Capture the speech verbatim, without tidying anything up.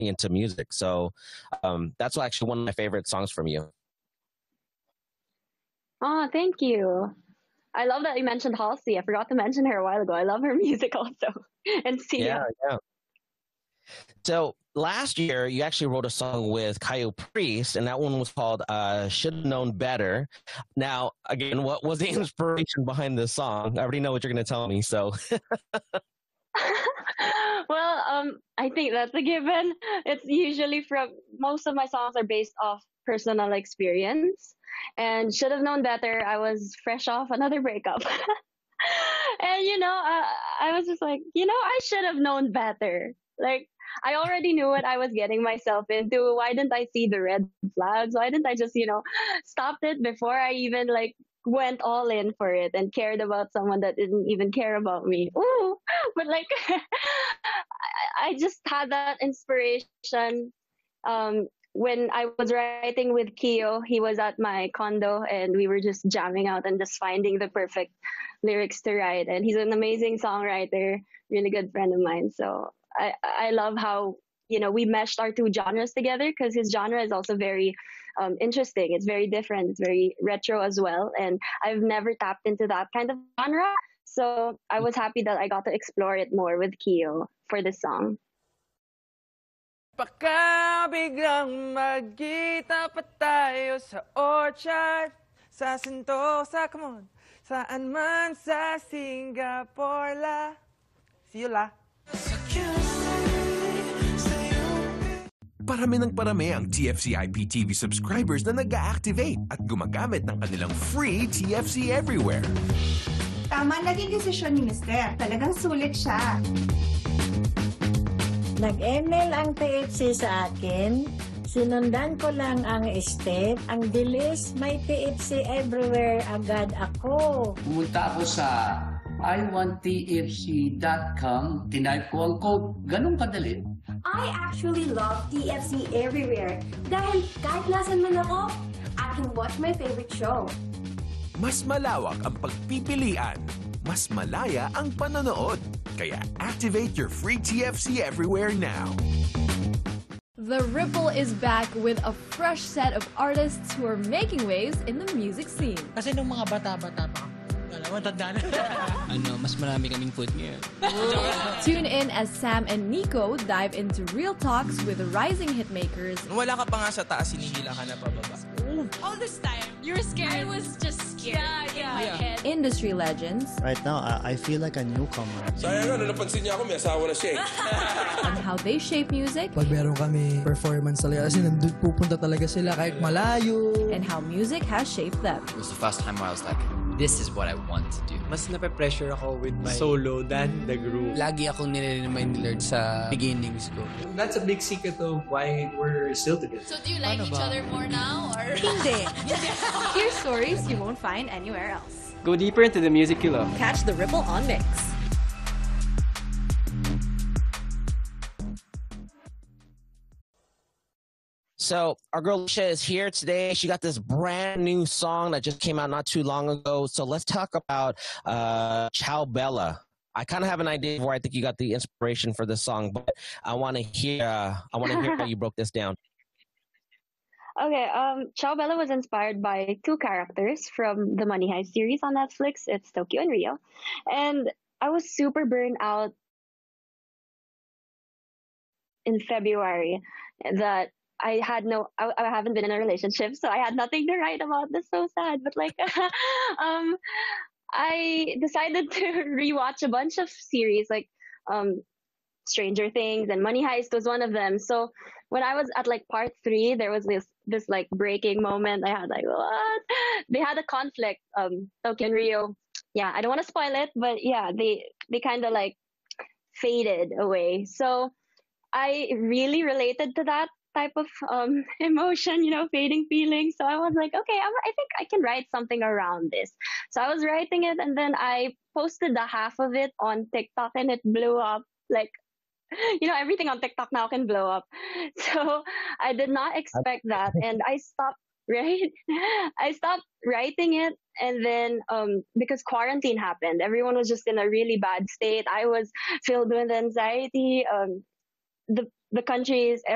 into music. So um, that's actually one of my favorite songs from you. Oh, thank you. I love that you mentioned Halsey. I forgot to mention her a while ago. I love her music also. And Sia. Yeah, yeah. So last year, you actually wrote a song with Caio Priest, and that one was called uh, Should Have Known Better. Now, again, what was the inspiration behind this song? I already know what you're going to tell me, so. Well, um, I think that's a given. It's usually from, most of my songs are based off personal experience. And Should Have Known Better, I was fresh off another breakup. And, you know, uh, I was just like, you know, I should have known better. Like, I already knew what I was getting myself into. Why didn't I see the red flags? Why didn't I just, you know, stop it before I even like went all in for it and cared about someone that didn't even care about me? Ooh, but like, I, I just had that inspiration. Um, when I was writing with Keo, he was at my condo and we were just jamming out and just finding the perfect lyrics to write. And he's an amazing songwriter, really good friend of mine. So I, I love how, you know, we meshed our two genres together because his genre is also very um, interesting. It's very different. It's very retro as well. And I've never tapped into that kind of genre. So I was happy that I got to explore it more with Keo for this song. Baka biglang magkita pa tayo sa orchard, sa Sentosa, come on, saan man sa Singapore la. See you la. Parami ng parami ang T F C I P T V subscribers na nag-a-activate at gumagamit ng kanilang free T F C Everywhere. Tama naging desisyon ni Mister. Talagang sulit siya. Nag-email ang T F C sa akin, sinundan ko lang ang step, ang bilis, may T F C Everywhere agad ako. Pumunta ako sa i want T F C dot com, tinype ko ang code, ganun kadali. I actually love T F C Everywhere dahil kahit nasan man ako, I can watch my favorite show. Mas malawak ang pagpipilian, mas malaya ang panonood. Kaya activate your free T F C Everywhere now. The Ripple is back with a fresh set of artists who are making waves in the music scene. Kasi nung mga bata-bata pa, alam mo, tanda na. Ano, mas marami kaming food ngayon. Tune in as Sam and Nico dive into real talks with rising hitmakers. Nung wala ka pa nga sa taas, sinihila ka na pababa. All this time, you were scared. I was just scared. Yeah, yeah. In my head. Industry legends. Right now, I, I feel like a newcomer. Sayang nga, napansin niya ako, may asawa na siya. And how they shape music. Pag meron kami performance talaga, kasi nandun pupunta talaga sila kahit malayo. And how music has shaped them. It was the first time where I was like, this is what I want to do. Mas nape-pressure ako with my solo than the group. Lagi akong nire-remind ni Lord sa beginnings ko. That's a big secret of why we're still together. So do you like ano each ba? other more now? Or? Hindi. Hear stories you won't find anywhere else. Go deeper into the music you love. Catch the Ripple on Mix. So our girl Lisha is here today. She got this brand new song that just came out not too long ago. So let's talk about uh, Ciao Bella. I kind of have an idea of where I think you got the inspiration for this song, but I want to hear. Uh, I want to hear how you broke this down. Okay, um, Ciao Bella was inspired by two characters from the Money Heist series on Netflix. It's Tokyo and Rio. And I was super burned out in February that I had no, I, I haven't been in a relationship, so I had nothing to write about. That's so sad. But like, um, I decided to rewatch a bunch of series like um, Stranger Things, and Money Heist was one of them. So when I was at like part three, there was this this like breaking moment. I had like, what? They had a conflict. Um, Tokyo and Rio. Yeah, I don't want to spoil it, but yeah, they they kind of like faded away. So I really related to that type of um, emotion, you know, fading feelings. So I was like, okay, I'm, I think I can write something around this. So I was writing it, and then I posted the half of it on TikTok, and it blew up. Like, you know, everything on TikTok now can blow up. So I did not expect that, and I stopped. Right, I stopped writing it, and then um, because quarantine happened, everyone was just in a really bad state. I was filled with anxiety. Um, the the country is